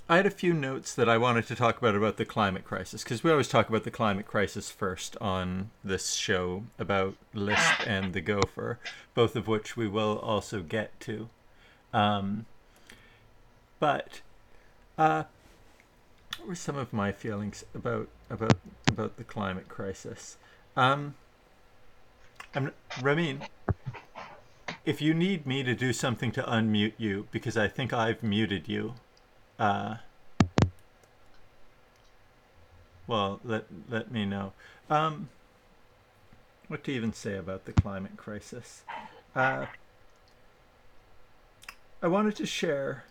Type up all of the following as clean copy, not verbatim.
I had a few notes that I wanted to talk about the climate crisis, because we always talk about the climate crisis first on this show about Lisp and the Gopher, both of which we will also get to. Um, but what were some of my feelings about the climate crisis? Um, Ramin, if you need me to do something to unmute you, because I think I've muted you, uh, well, let me know. Um, what to even say about the climate crisis? Uh, I wanted to share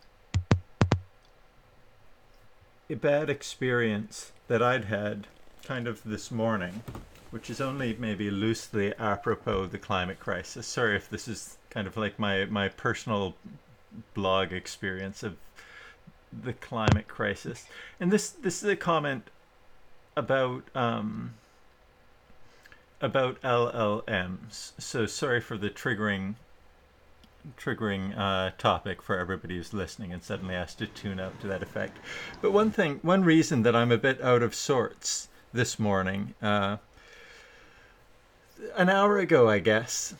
a bad experience that I'd had kind of this morning, which is only maybe loosely apropos of the climate crisis. Sorry if this is kind of like my personal blog experience of the climate crisis. And this is a comment about about LLMs. So sorry for the triggering topic for everybody who's listening and suddenly has to tune out to that effect. But one reason that I'm a bit out of sorts this morning, an hour ago, I guess,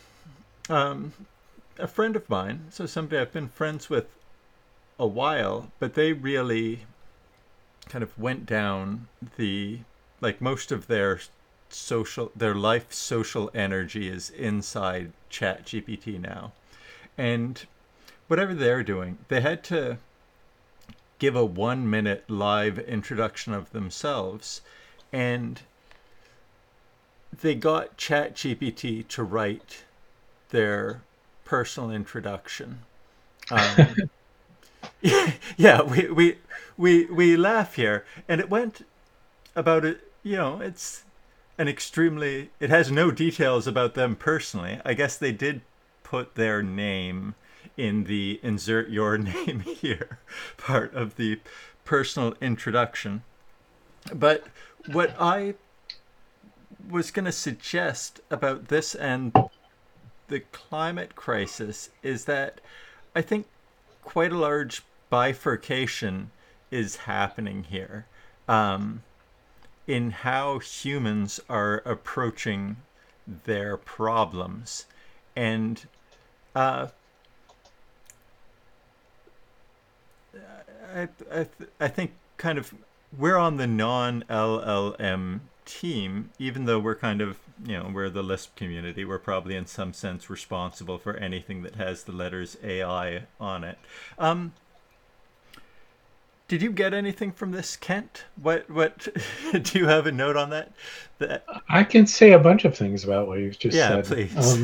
a friend of mine, so somebody I've been friends with a while, but they really kind of went down the, like, most of their life social energy is inside ChatGPT now. And whatever they're doing, they had to give a 1 minute live introduction of themselves, and they got ChatGPT to write their personal introduction. Um, yeah, we laugh here, and it went about it. It's an extremely. It has no details about them personally. I guess they did put their name in the insert your name here part of the personal introduction. But what I was going to suggest about this and the climate crisis is that I think quite a large bifurcation is happening here, um, in how humans are approaching their problems. And uh, I think kind of we're on the non LLM team, even though we're kind of, we're the Lisp community. We're probably in some sense responsible for anything that has the letters AI on it. Um, did you get anything from this, Kent? What do you have a note on that? That I can say a bunch of things about what you've just Yeah, said. please.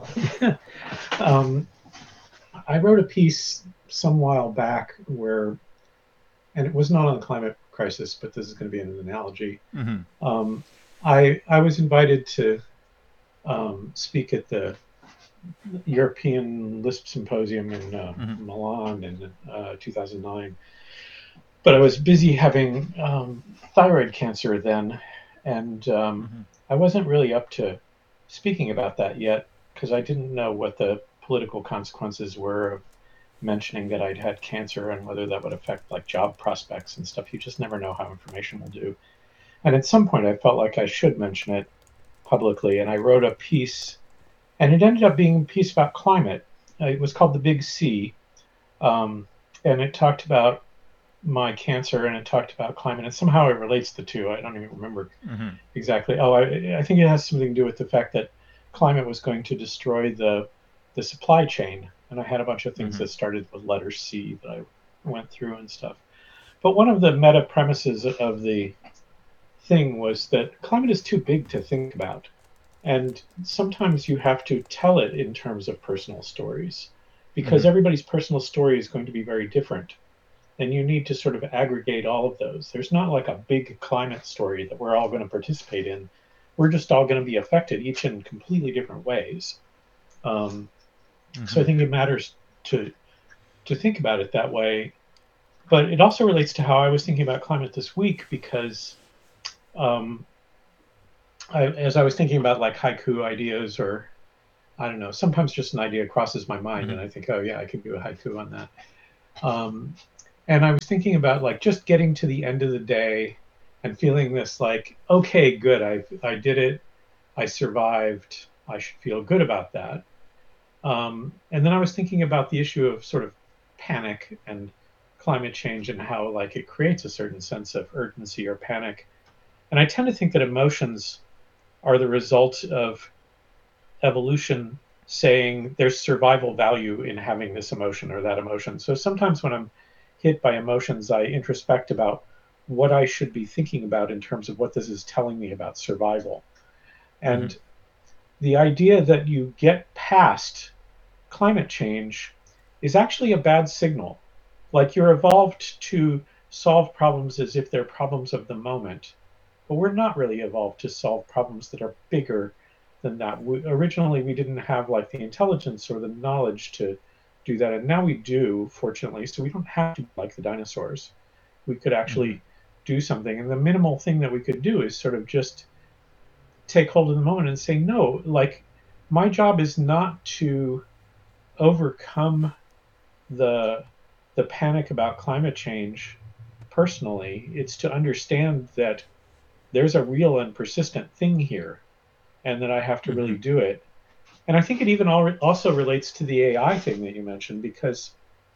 Um, I wrote a piece some while back where, and it was not on the climate crisis, but this is going to be an analogy. Mm-hmm. Um, I was invited to speak at the European Lisp Symposium in Mm-hmm. Milan in 2009, but I was busy having thyroid cancer then, and Mm-hmm. I wasn't really up to speaking about that yet because I didn't know what the political consequences were of mentioning that I'd had cancer and whether that would affect like job prospects and stuff. You just never know how information will do. And at some point, I felt like I should mention it publicly, and I wrote a piece, and it ended up being a piece about climate. It was called The Big C, um, and it talked about my cancer and it talked about climate, and somehow it relates the two. I don't even remember Mm-hmm. exactly. Oh, I think it has something to do with the fact that climate was going to destroy the supply chain, and I had a bunch of things Mm-hmm. that started with letter C that I went through and stuff. But one of the meta premises of the thing was that climate is too big to think about, and sometimes you have to tell it in terms of personal stories because Mm-hmm. everybody's personal story is going to be very different, and you need to sort of aggregate all of those. There's not like a big climate story that we're all going to participate in. We're just all going to be affected, each in completely different ways. Um, so Mm-hmm. I think it matters to to think about it that way. But it also relates to how I was thinking about climate this week because um, as I was thinking about like haiku ideas or I don't know, sometimes just an idea crosses my mind Mm-hmm. and I think, oh yeah, I could do a haiku on that. Um, And I was thinking about like just getting to the end of the day and feeling this like, okay, good, I did it, I survived, I should feel good about that. And then I was thinking about the issue of sort of panic and climate change and how like it creates a certain sense of urgency or panic. And I tend to think that emotions are the result of evolution saying there's survival value in having this emotion or that emotion. So sometimes when I'm hit by emotions, I introspect about what I should be thinking about in terms of what this is telling me about survival. Mm-hmm. And the idea that you get past climate change is actually a bad signal. Like you're evolved to solve problems as if they're problems of the moment, but we're not really evolved to solve problems that are bigger than that. Originally, we didn't have like the intelligence or the knowledge to do that, and now we do, fortunately. So we don't have to be like the dinosaurs. We could Mm-hmm. actually do something, and the minimal thing that we could do is sort of just take hold of the moment and say, no, like my job is not to overcome the the panic about climate change personally. It's to understand that there's a real and persistent thing here and that I have to Mm-hmm. really do it. And I think it even also relates to the AI thing that you mentioned because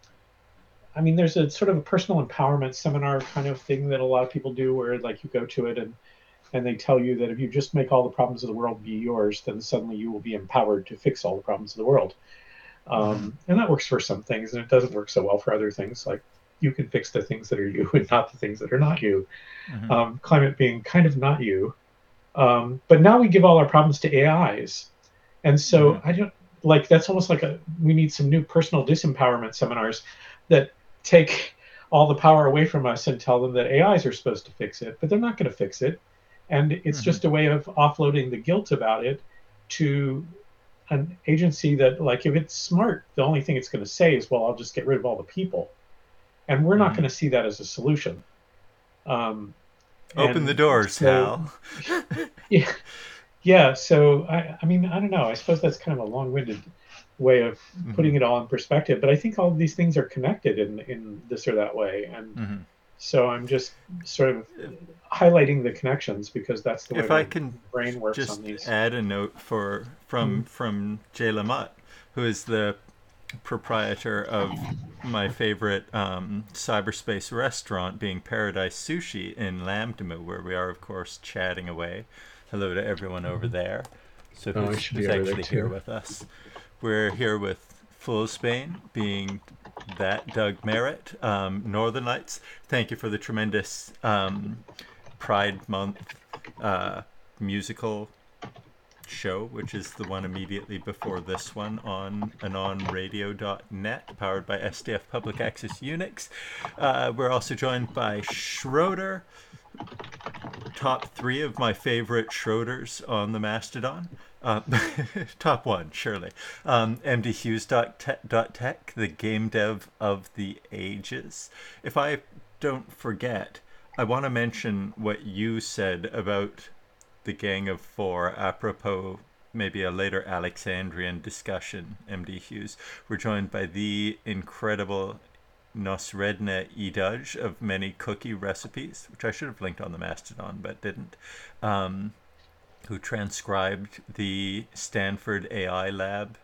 I mean there's a sort of a personal empowerment seminar kind of thing that a lot of people do where like you go to it and they tell you that if you just make all the problems of the world be yours, then suddenly you will be empowered to fix all the problems of the world. Mm-hmm. And that works for some things, and it doesn't work so well for other things. Like you can fix the things that are you and not the things that are not you. Mm-hmm. Climate being kind of not you. But now we give all our problems to AIs, and Mm-hmm. so I don't like that's almost like we need some new personal disempowerment seminars that take all the power away from us and tell them that AIs are supposed to fix it, but they're not going to fix it, and it's Mm-hmm. just a way of offloading the guilt about it to an agency that like if it's smart the only thing it's going to say is well I'll just get rid of all the people and we're not Mm-hmm. going to see that as a solution um, Open the and doors, so Hal. yeah, yeah so I mean I don't know I suppose that's kind of a long-winded way of Mm-hmm. putting it all in perspective but I think all of these things are connected in this or that way and Mm-hmm. so I'm just sort of highlighting the connections because that's the way If I my can brain works on just these. add a note for from Jay Lamotte, who is the proprietor of my favorite cyberspace restaurant, being Paradise Sushi in Lambdemo, where we are, of course, chatting away. Hello to everyone over there. So Oh, I who's should be who's over there actually here too. with us? We're here with Full Spain, being that Doug Merritt, Northern Lights. Thank you for the tremendous Pride Month uh, musical show, which is the one immediately before this one on anonradio.net, powered by SDF Public Access Unix. We're also joined by Schroeder, top three of my favorite Schroders on the Mastodon. Uh, top one, surely. MDHughes.tech, the game dev of the ages. If I don't forget, I want to mention what you said about the Gang of Four, apropos maybe a later Alexandrian discussion, MD Hughes. We're joined by the incredible Nosredna Idaj of many cookie recipes, which I should have linked on the Mastodon but didn't, who transcribed the Stanford AI Lab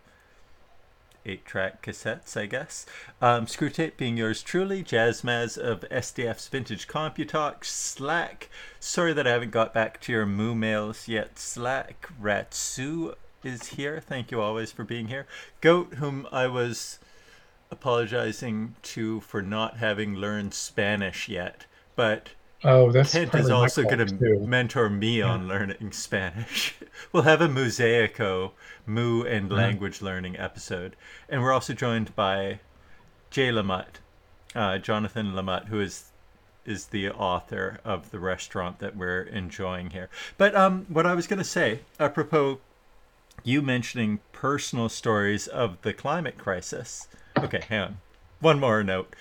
8-track cassettes, I guess. Screwtape being yours truly, Jazzmaz of SDF's Vintage Computalk, Slack. Sorry that I haven't got back to your moo mails yet, Slack. Ratsu is here. Thank you always for being here. Goat, whom I was apologizing to for not having learned Spanish yet, but Oh, that's Kent is partly my also fault going to too. mentor me Yeah. on learning Spanish. We'll have a Museico Moo and Uh, language learning episode. And we're also joined by Jay Lamotte, Jonathan Lamotte, who is the author of the restaurant that we're enjoying here. But what I was going to say, apropos you mentioning personal stories of the climate crisis. Okay, hang on. One more note.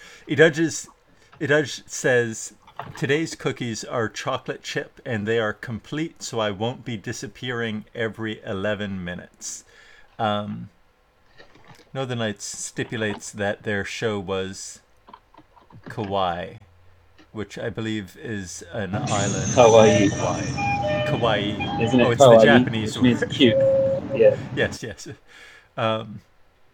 Idudge says, today's cookies are chocolate chip and they are complete, so I won't be disappearing every 11 minutes. Northern Lights stipulates that their show was Kauai, which I believe is an island in Kawaii. Hawaii. Kauai. Isn't Oh, it it's the kawaii, Japanese which means word. cute? Yeah. Yes, yes. Um,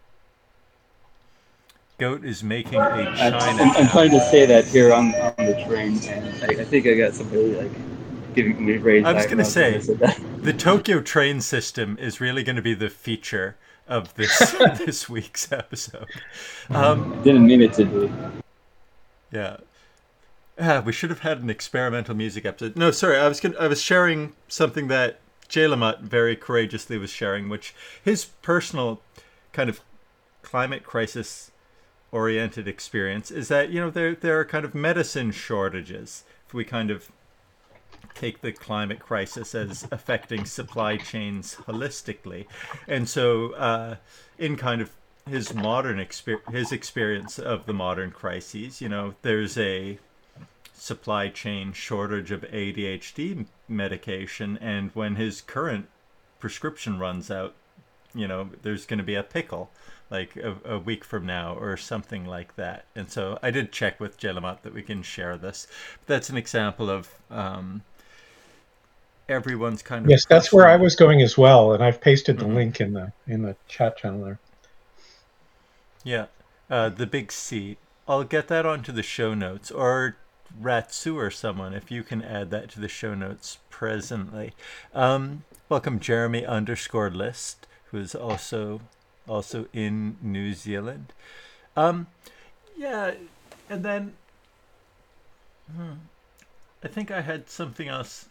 Goat is making a I'm trying to Chinatown. say that here on the train, and I think I got somebody like giving me raised I was going to eyebrows as I say, said that. the Tokyo train system is really going to be the feature of this this week's episode. I didn't mean it to be. Yeah. We should have had an experimental music episode. No, sorry, I was sharing something that Jay Lamott very courageously was sharing, which his personal kind of climate crisis oriented experience is that, you know, there are kind of medicine shortages. If we kind of take the climate crisis as affecting supply chains holistically, and so in kind of his his experience of the modern crises, you know, there's a supply chain shortage of ADHD medication, and when his current prescription runs out, you know, there's going to be a pickle like a week from now or something like that. And so I did check with Jelamat that we can share this. That's an example of everyone's kind of Yes, that's where I personal. was going as well, and I've pasted the Mm-hmm. link in the chat channel there. Yeah, the big C. I'll get that onto the show notes, or Ratsu or someone, if you can add that to the show notes presently. Welcome Jeremy underscore list, who is also in New Zealand. Yeah, and then I think I had something else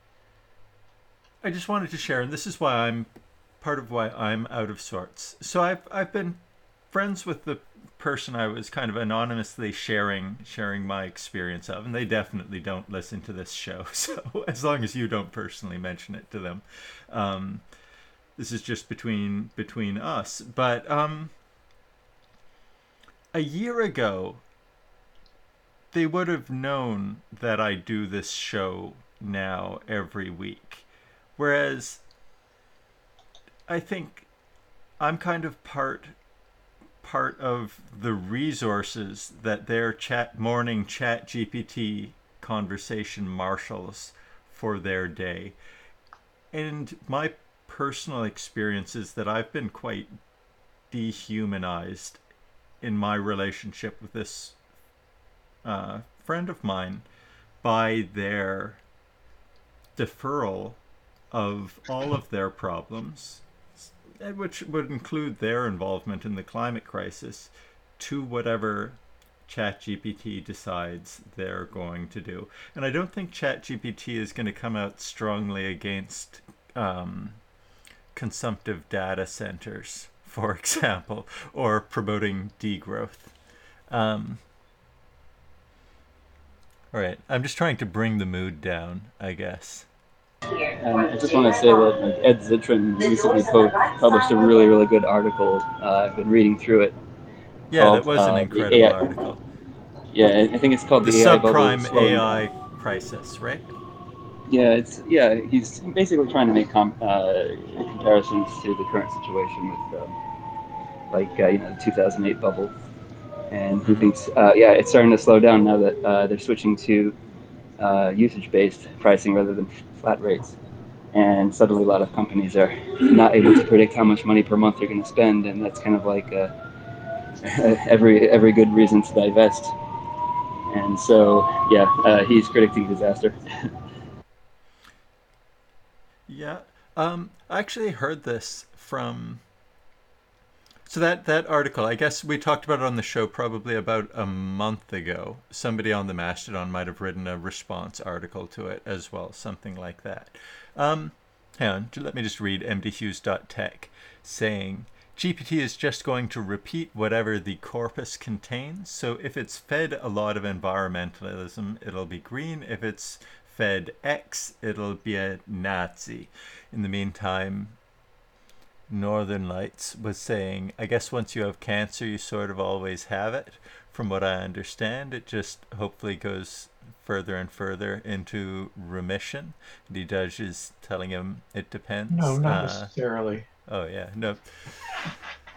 I just wanted to share, and this is why I'm part of why I'm out of sorts. So I've been friends with the person I was kind of anonymously sharing my experience of, and they definitely don't listen to this show. So as long as you don't personally mention it to them, this is just between us. But a year ago, they would have known that I do this show now every week. Whereas I think I'm kind of part of the resources that their morning chat GPT conversation marshals for their day. And my personal experience is that I've been quite dehumanized in my relationship with this friend of mine by their deferral of all of their problems, which would include their involvement in the climate crisis, to whatever ChatGPT decides they're going to do. And I don't think ChatGPT is going to come out strongly against consumptive data centers, for example, or promoting degrowth. All right, I'm just trying to bring the mood down, I guess. I just want to say that like, Ed Zitron recently published a really, really good article. I've been reading through it. Yeah, that Called was an the incredible AI. article. Yeah, I think it's called The the AI bubble subprime slowing AI down. crisis, right? Yeah. He's basically trying to make comparisons to the current situation with the 2008 bubble, and he Mm-hmm. thinks it's starting to slow down now that they're switching to usage-based pricing rather than flat rates. And suddenly, a lot of companies are not able to predict how much money per month they're going to spend, and that's kind of like every good reason to divest. And so, he's predicting disaster. Yeah. I actually heard this from. So that article, I guess we talked about it on the show probably about a month ago. Somebody on the Mastodon might have written a response article to it as well, something like that. Hang on, let me just read mdhughes.tech saying, GPT is just going to repeat whatever the corpus contains. So if it's fed a lot of environmentalism, it'll be green. If it's fed X, it'll be a Nazi. In the meantime, Northern Lights was saying, I guess once you have cancer, you sort of always have it. From what I understand, it just hopefully goes further and further into remission. Didaj is telling him it depends. No, not necessarily. Oh, yeah. No.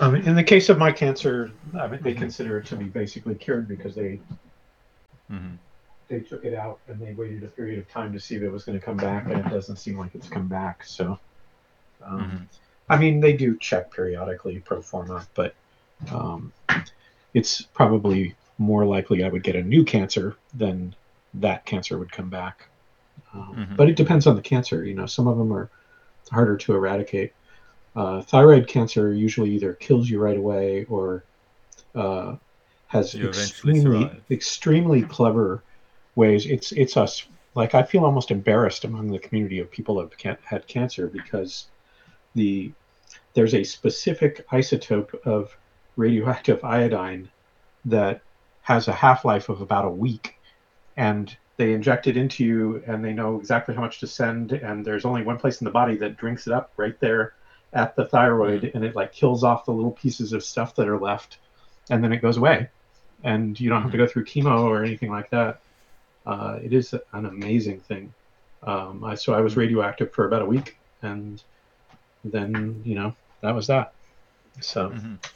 In the case of my cancer, they consider it to be basically cured because Mm-hmm. they took it out and they waited a period of time to see if it was going to come back, and it doesn't seem like it's come back. So, Mm-hmm. I mean, they do check periodically pro forma, but um, it's probably more likely I would get a new cancer than that cancer would come back. Mm-hmm. But it depends on the cancer. You know, some of them are harder to eradicate. Thyroid cancer usually either kills you right away or has You eventually survive. extremely clever ways. It's us. Like I feel almost embarrassed among the community of people who have had cancer because the there's a specific isotope of radioactive iodine that has a half-life of about a week, and they inject it into you and they know exactly how much to send, and there's only one place in the body that drinks it up, right there at the thyroid, and it like kills off the little pieces of stuff that are left, and then it goes away, and you don't have to go through chemo or anything like that. It is an amazing thing. So I was radioactive for about a week, and then that was that. So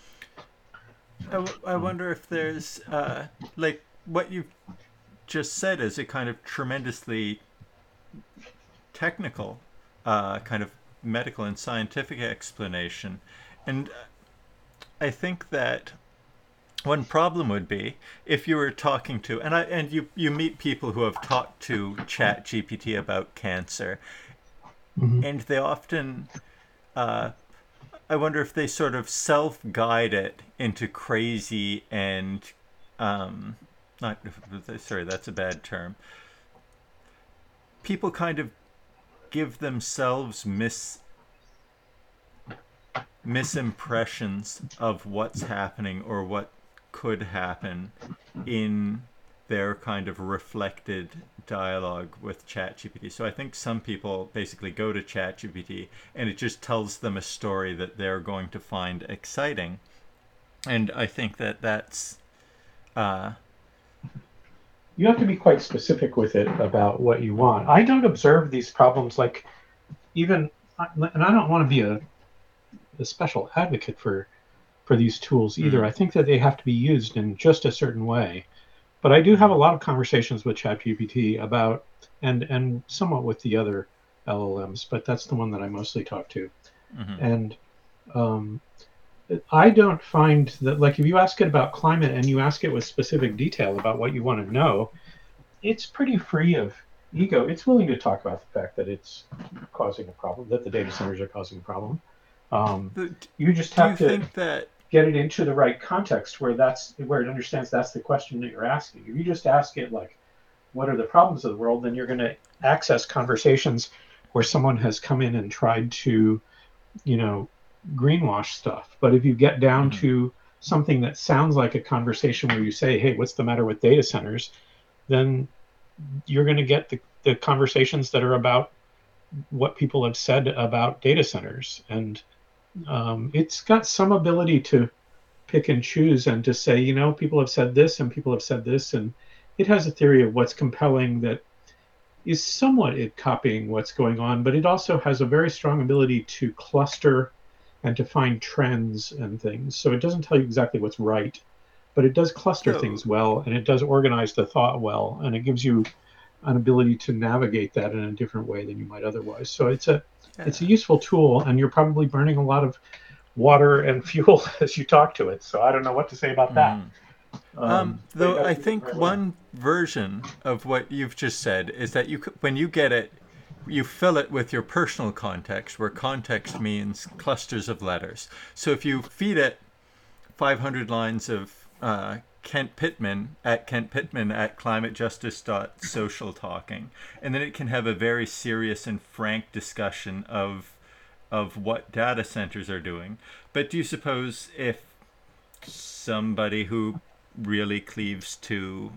I wonder if there's like what you've just said is a kind of tremendously technical, kind of medical and scientific explanation, and I think that one problem would be if you were talking to and you meet people who have talked to ChatGPT about cancer, and they often I wonder if they sort of self-guide it into crazy and not sorry, that's a bad term. People kind of give themselves misimpressions of what's happening or what could happen in their kind of reflected dialogue with ChatGPT. So I think some people basically go to ChatGPT and it just tells them a story that they're going to find exciting. And I think that that's you have to be quite specific with it about what you want. I don't observe these problems like even, and I don't want to be a special advocate for these tools either. I think that they have to be used in just a certain way. But I do have a lot of conversations with ChatGPT about, and somewhat with the other LLMs, but that's the one that I mostly talk to. And I don't find that, like, if you ask it about climate and you ask it with specific detail about what you want to know, it's pretty free of ego. It's willing to talk about the fact that it's causing a problem, that the data centers are causing a problem. You just have to think that get it into the right context where it understands that's the question that you're asking. If you just ask it like, what are the problems of the world, then you're going to access conversations where someone has come in and tried to, greenwash stuff. But if you get down to something that sounds like a conversation where you say, hey, what's the matter with data centers? Then you're going to get the conversations that are about what people have said about data centers. And it's got some ability to pick and choose and to say, people have said this and people have said this. And it has a theory of what's compelling that is somewhat copying what's going on, but it also has a very strong ability to cluster and to find trends and things. So it doesn't tell you exactly what's right, but it does cluster things well, and it does organize the thought well, and it gives you an ability to navigate that in a different way than you might otherwise. So it's a useful tool, and you're probably burning a lot of water and fuel as you talk to it. So I don't know what to say about that. Though I think one version of what you've just said is that when you get it, you fill it with your personal context, where context means clusters of letters. So if you feed it 500 lines of Kent Pittman at climatejustice.social talking, and then it can have a very serious and frank discussion of what data centers are doing. But do you suppose if somebody who really cleaves to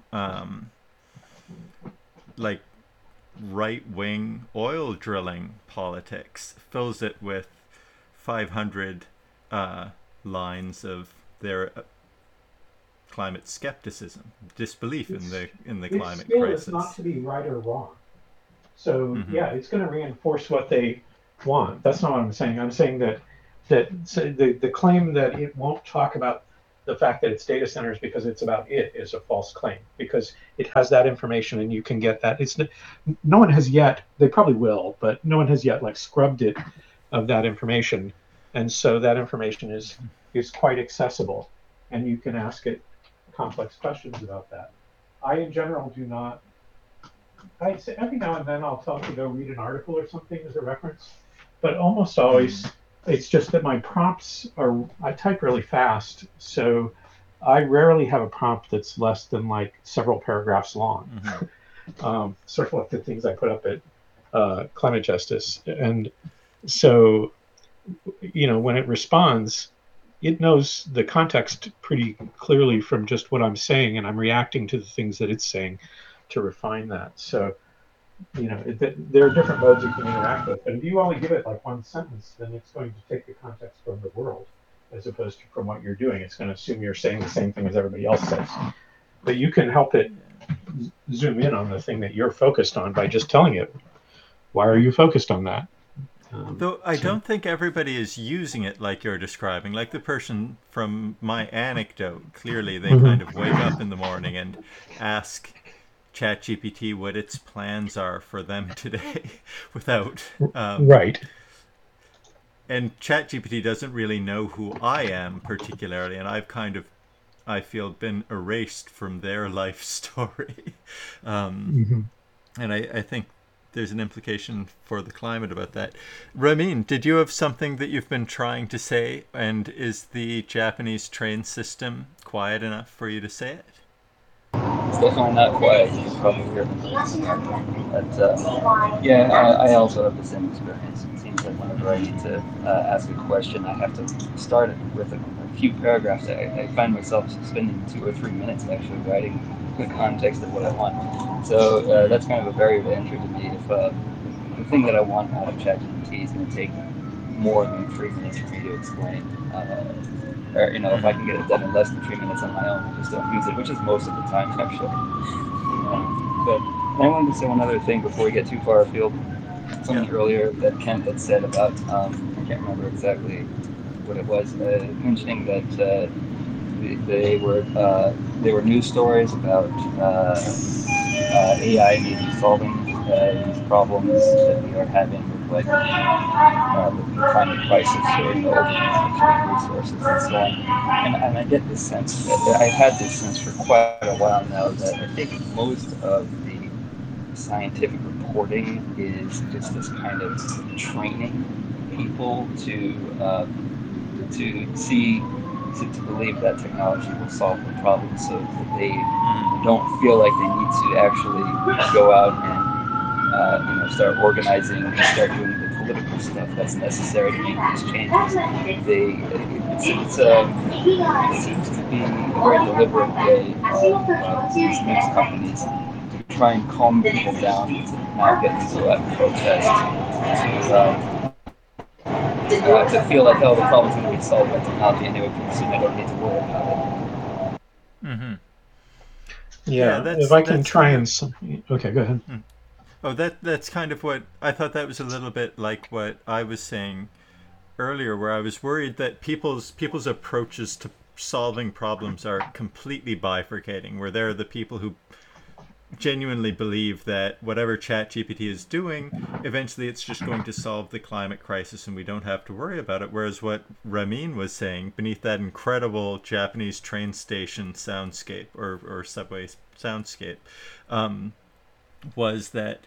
like right-wing oil drilling politics fills it with 500 lines of their climate skepticism, disbelief in the climate crisis? It's not to be right or wrong. So yeah, it's going to reinforce what they want. That's not what I'm saying. I'm saying that so the claim that it won't talk about the fact that it's data centers because it's about it is a false claim, because it has that information and you can get that. No one has yet, they probably will, but no one has yet like scrubbed it of that information. And so that information is quite accessible, and you can ask it complex questions about that. I, in general, do not. I say every now and then I'll tell to go read an article or something as a reference, but almost always it's just that my prompts are, I type really fast, so I rarely have a prompt that's less than like several paragraphs long. Sort of like the things I put up at Climate Justice. And so, when it responds, it knows the context pretty clearly from just what I'm saying, and I'm reacting to the things that it's saying to refine that. So, there are different modes you can interact with. But if you only give it like one sentence, then it's going to take the context from the world as opposed to from what you're doing. It's going to assume you're saying the same thing as everybody else says. But you can help it zoom in on the thing that you're focused on by just telling it, why are you focused on that? Though I don't think everybody is using it like you're describing. Like the person from my anecdote, clearly they kind of wake up in the morning and ask ChatGPT what its plans are for them today without... right. And ChatGPT doesn't really know who I am particularly, and I've kind of, I feel, been erased from their life story. And I think there's an implication for the climate about that. Ramin, did you have something that you've been trying to say, and is the Japanese train system quiet enough for you to say it? It's definitely not quiet. You can probably hear the noise in there. But yeah, I also have the same experience. It seems like whenever I need to ask a question, I have to start it with a few paragraphs. I find myself spending 2 or 3 minutes actually writing the context of what I want. So that's kind of a barrier to entry to me. If the thing that I want out of ChatGPT is going to take more than 3 minutes for me to explain, or if I can get it done in less than 3 minutes on my own, I just don't use it, which is most of the time actually. But I wanted to say one other thing before we get too far afield. Something earlier that Kent had said about, I can't remember exactly what it was, mentioning that they were news stories about AI maybe solving these problems that we are having with the climate crisis or overconsumption of resources and so on. And I get this sense that I've had this sense for quite a while now that I think most of the scientific reporting is just this kind of training people to believe that technology will solve the problem, so that they don't feel like they need to actually go out and start organizing and start doing the political stuff that's necessary to make these changes. It seems to be a very deliberate way of these news companies to try and calm people down to not get them to go out and protest, to feel like, oh, the problem's going to be solved by technology anyway, so I don't need to worry about it. Yeah, if I can try and... Okay, go ahead. Oh, that's kind of what... I thought that was a little bit like what I was saying earlier, where I was worried that people's approaches to solving problems are completely bifurcating, where there are the people who genuinely believe that whatever ChatGPT is doing, eventually it's just going to solve the climate crisis and we don't have to worry about it. Whereas what Ramin was saying, beneath that incredible Japanese train station soundscape or subway soundscape, was that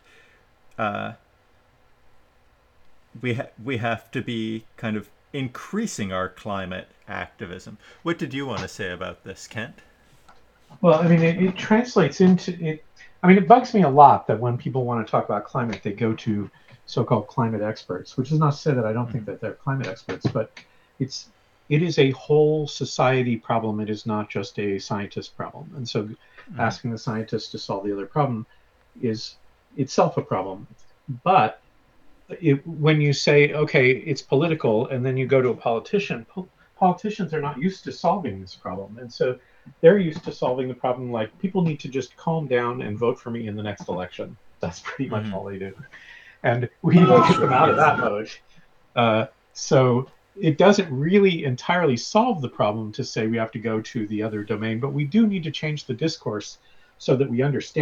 we have to be kind of increasing our climate activism. What did you want to say about this, Kent? Well, I mean, it translates into it. I mean, it bugs me a lot that when people want to talk about climate, they go to so-called climate experts, which is not to say that I don't think that they're climate experts, but it is a whole society problem. It is not just a scientist problem. And so asking the scientists to solve the other problem is itself a problem. But when you say, okay, it's political, and then you go to a politician, politicians are not used to solving this problem. And so they're used to solving the problem like, people need to just calm down and vote for me in the next election. That's pretty much all they do. And we need to get them out of that mode. So it doesn't really entirely solve the problem to say we have to go to the other domain, but we do need to change the discourse so that we understand